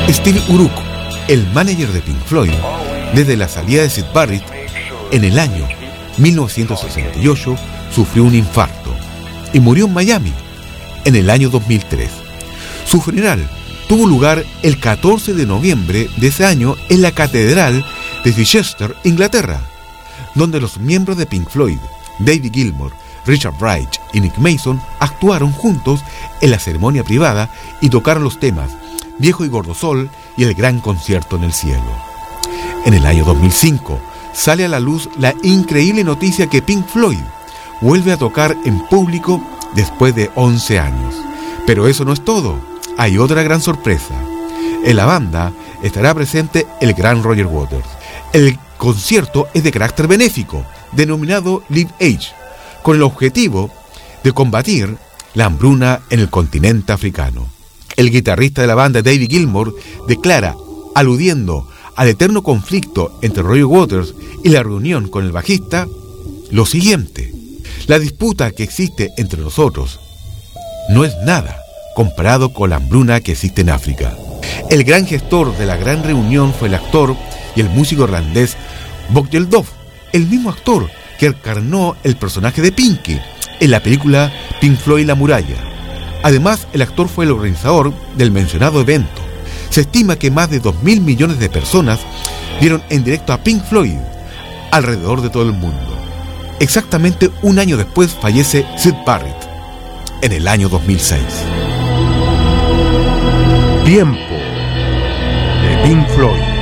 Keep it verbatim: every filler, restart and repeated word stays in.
Steve Uruk, el manager de Pink Floyd, desde la salida de Syd Barrett, en el año mil novecientos sesenta y ocho sufrió un infarto y murió en Miami en el año dos mil tres. Su funeral tuvo lugar el catorce de noviembre de ese año en la Catedral de Chichester, Inglaterra, donde los miembros de Pink Floyd, David Gilmour, Richard Wright y Nick Mason actuaron juntos en la ceremonia privada y tocaron los temas Viejo y Gordo Sol y El Gran Concierto en el Cielo. En el año dos mil cinco sale a la luz la increíble noticia que Pink Floyd vuelve a tocar en público después de once años. Pero eso no es todo, hay otra gran sorpresa. En la banda estará presente el gran Roger Waters. El concierto es de carácter benéfico, denominado Live Age, con el objetivo de combatir la hambruna en el continente africano. El guitarrista de la banda, David Gilmour, declara, aludiendo al eterno conflicto entre Roger Waters y la reunión con el bajista, lo siguiente: la disputa que existe entre nosotros no es nada comparado con la hambruna que existe en África. El gran gestor de la gran reunión fue el actor y el músico irlandés Bob Geldof, el mismo actor que encarnó el personaje de Pinky en la película Pink Floyd La Muralla. Además, el actor fue el organizador del mencionado evento. Se estima que más de dos mil millones de personas vieron en directo a Pink Floyd alrededor de todo el mundo. Exactamente un año después fallece Syd Barrett, en el año dos mil seis. Tiempo de Pink Floyd.